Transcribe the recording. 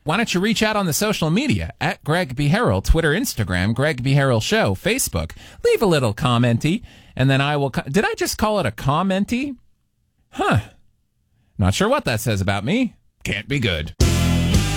Why don't you reach out on the social media at Greg B. Harrell, Twitter, Instagram, Greg B. Harrell Show, Facebook. Leave a little commenty, and then I will... Did I just call it a commenty? Huh. Not sure what that says about me. Can't be good.